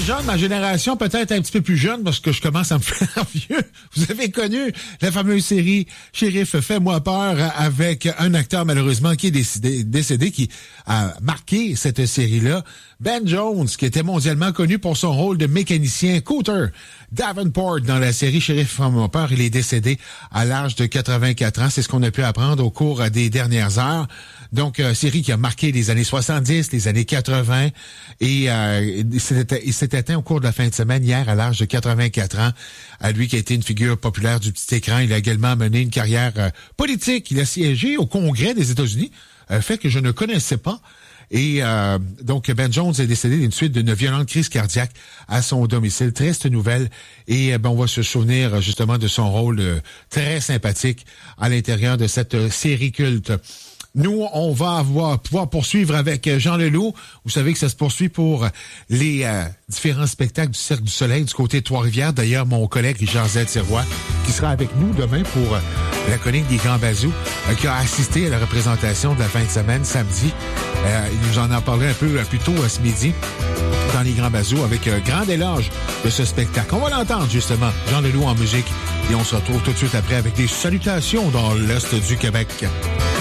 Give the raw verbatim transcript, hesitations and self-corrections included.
Les gens de ma génération, peut-être un petit peu plus jeunes, parce que je commence à me faire vieux, vous avez connu la fameuse série « Shérif, fais-moi peur » avec un acteur malheureusement qui est décédé, décédé qui a marqué cette série-là. Ben Jones, qui était mondialement connu pour son rôle de mécanicien Cooter Davenport dans la série « Shérif, fais-moi peur ». Il est décédé à l'âge de quatre-vingt-quatre ans. C'est ce qu'on a pu apprendre au cours des dernières heures. Donc, euh, série qui a marqué les années soixante-dix, les années quatre-vingts, et euh, il s'est éteint au cours de la fin de semaine hier à l'âge de quatre-vingt-quatre ans. À lui qui a été une figure populaire du petit écran, il a également mené une carrière euh, politique. Il a siégé au Congrès des États-Unis, un fait que je ne connaissais pas. Et euh, donc, Ben Jones est décédé d'une suite d'une violente crise cardiaque à son domicile. Triste nouvelle. Et euh, ben, on va se souvenir justement de son rôle euh, très sympathique à l'intérieur de cette euh, série culte. Nous, on va avoir, pouvoir poursuivre avec Jean Leloup. Vous savez que ça se poursuit pour les euh, différents spectacles du Cirque du Soleil du côté de Trois-Rivières. D'ailleurs, mon collègue Richard Z. Sirois, qui sera avec nous demain pour euh, la chronique des Grands Bazous, euh, qui a assisté à la représentation de la fin de semaine, samedi. Euh, il nous en a parlé un peu euh, plus tôt euh, ce midi dans les Grands Bazous avec un euh, grand éloge de ce spectacle. On va l'entendre justement, Jean Leloup en musique. Et on se retrouve tout de suite après avec des salutations dans l'Est du Québec.